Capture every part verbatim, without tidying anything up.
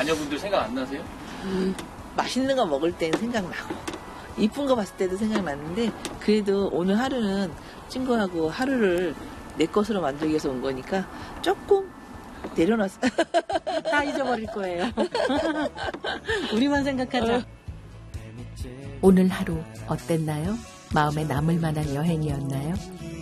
자녀분들 생각 안 나세요? 음, 맛있는 거 먹을 때는 생각나고 이쁜 거 봤을 때도 생각나는데 그래도 오늘 하루는 친구하고 하루를 내 것으로 만들기 위해서 온 거니까 조금 내려놨어. 다 잊어버릴 거예요. 우리만 생각하자. 오늘 하루 어땠나요? 마음에 남을 만한 여행이었나요?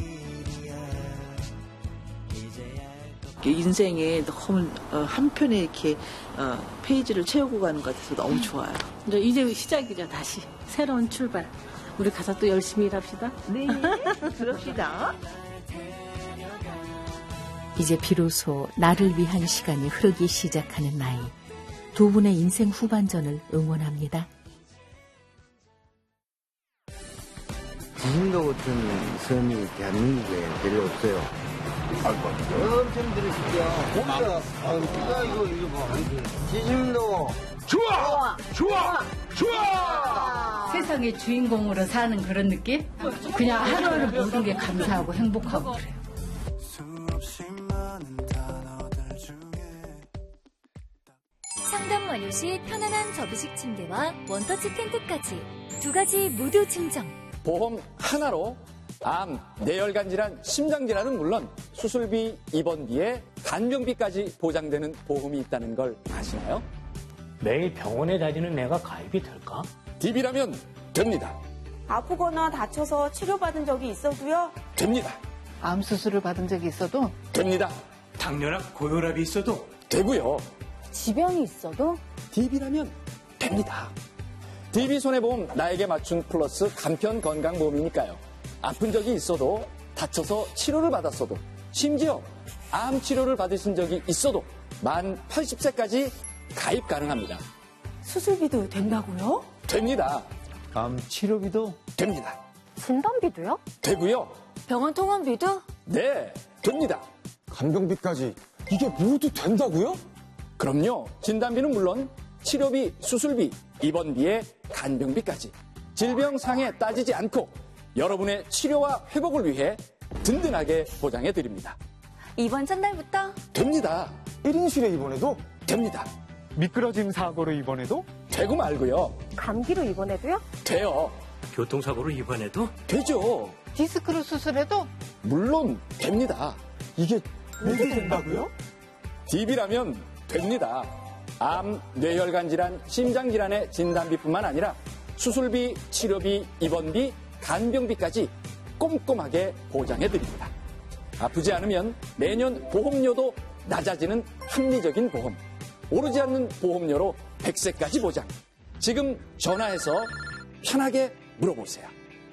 인생에 너무 한편에 이렇게 페이지를 채우고 가는 것 같아서 너무 좋아요. 이제 시작이죠, 다시. 새로운 출발. 우리 가서 또 열심히 일합시다. 네, 그럽시다. 이제 비로소 나를 위한 시간이 흐르기 시작하는 나이. 두 분의 인생 후반전을 응원합니다. 지심도 같은 섬이 대한민국에 별로 없어요. 엄청 들으시죠? 혼자, 아, 이거, 이거, 이거 뭐, 지심도. 좋아! 좋아! 좋아! 세상의 주인공으로 사는 그런 느낌? 그냥 하루하루 모든 게 감사하고 행복하고 그래요. 상담 완료 시 편안한 접이식 침대와 원터치 텐트까지 두 가지 모두 증정. 보험 하나로 암, 뇌혈관 질환, 심장 질환은 물론 수술비, 입원비에 간병비까지 보장되는 보험이 있다는 걸 아시나요? 매일 병원에 다니는 내가 가입이 될까? 디비라면 됩니다. 아프거나 다쳐서 치료받은 적이 있어도요? 됩니다. 암 수술을 받은 적이 있어도 됩니다. 당뇨랑 고혈압이 있어도 되고요. 지병이 있어도? 디비라면 됩니다. 디비손해보험 나에게 맞춘 플러스 간편 건강보험이니까요. 아픈 적이 있어도 다쳐서 치료를 받았어도 심지어 암 치료를 받으신 적이 있어도 만 팔십 세까지 가입 가능합니다. 수술비도 된다고요? 됩니다. 암 치료비도? 됩니다. 진단비도요? 되고요. 병원 통원비도? 네, 됩니다. 간병비까지 이게 모두 된다고요? 그럼요. 진단비는 물론 치료비, 수술비, 입원비에 간병비까지 질병상에 따지지 않고 여러분의 치료와 회복을 위해 든든하게 보장해드립니다. 이번 첫날부터? 됩니다. 일 인실에 입원해도? 됩니다. 미끄러짐 사고로 입원해도? 되고 말고요. 감기로 입원해도요? 돼요. 교통사고로 입원해도? 되죠. 디스크로 수술해도? 물론 됩니다. 이게 모두 된다고요? 디비라면 됩니다. 암, 뇌혈관 질환, 심장 질환의 진단비뿐만 아니라 수술비, 치료비, 입원비, 간병비까지 꼼꼼하게 보장해드립니다. 아프지 않으면 매년 보험료도 낮아지는 합리적인 보험. 오르지 않는 보험료로 백 세까지 보장. 지금 전화해서 편하게 물어보세요.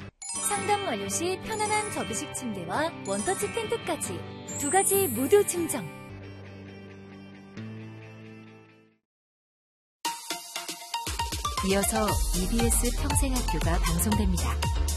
상담 완료 시 편안한 접이식 침대와 원터치 텐트까지 두 가지 모두 증정. 이어서 이비에스 평생학교가 방송됩니다.